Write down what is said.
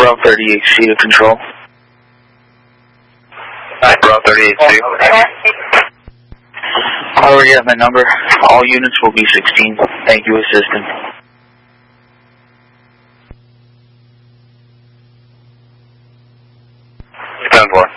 Route 38C to control. Route 38C. I already have my number. All units will be 16. Thank you, assistant. 10-4.